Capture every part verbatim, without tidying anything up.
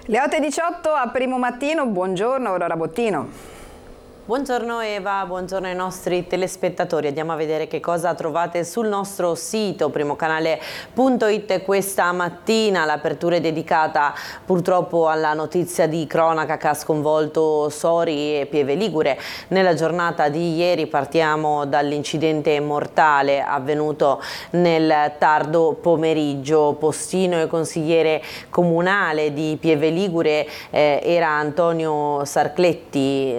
Le otto e diciotto a Primo Mattino, buongiorno Aurora Bottino. Buongiorno Eva, buongiorno ai nostri telespettatori. Andiamo a vedere che cosa trovate sul nostro sito primocanale punto it questa mattina. L'apertura è dedicata purtroppo alla notizia di cronaca che ha sconvolto Sori e Pieve Ligure. Nella giornata di ieri partiamo dall'incidente mortale avvenuto nel tardo pomeriggio. Postino e consigliere comunale di Pieve Ligure eh, era Antonio Sarcletti,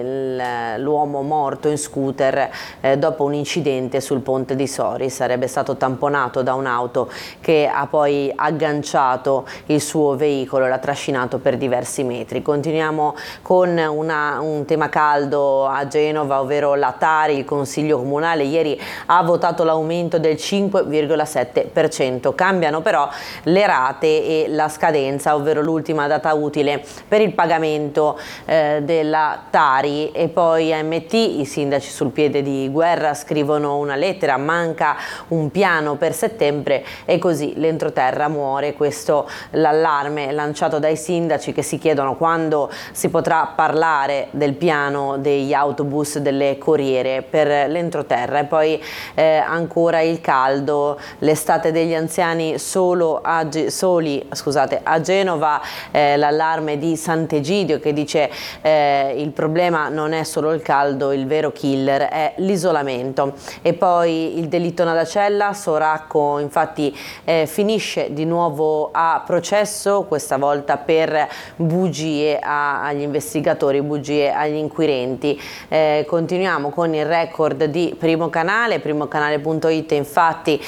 il l'uomo morto in scooter eh, dopo un incidente sul ponte di Sori. Sarebbe stato tamponato da un'auto che ha poi agganciato il suo veicolo e l'ha trascinato per diversi metri. Continuiamo con una, un tema caldo a Genova, ovvero la Tari. Il Consiglio Comunale ieri ha votato l'aumento del cinque virgola sette per cento. Cambiano però le rate e la scadenza, ovvero l'ultima data utile per il pagamento eh, della Tari. E poi A M T, i sindaci sul piede di guerra scrivono una lettera, manca un piano per settembre e così l'entroterra muore. Questo l'allarme lanciato dai sindaci che si chiedono quando si potrà parlare del piano degli autobus delle corriere per l'entroterra. E poi eh, ancora il caldo, l'estate degli anziani solo a, soli scusate, a Genova, eh, l'allarme di Sant'Egidio che dice eh, il problema non è solo il caldo, il vero killer è l'isolamento. E poi il delitto Nadacella, Soracco infatti eh, finisce di nuovo a processo, questa volta per bugie a, agli investigatori, bugie agli inquirenti. Eh, continuiamo con il record di Primo Canale, primocanale punto it infatti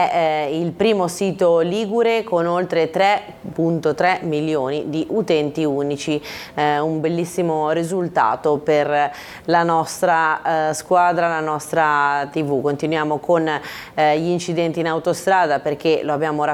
è eh, il primo sito ligure con oltre tre virgola tre milioni di utenti unici, eh, un bellissimo risultato per la nostra eh, squadra, la nostra tivù. Continuiamo con eh, gli incidenti in autostrada perché lo abbiamo raccontato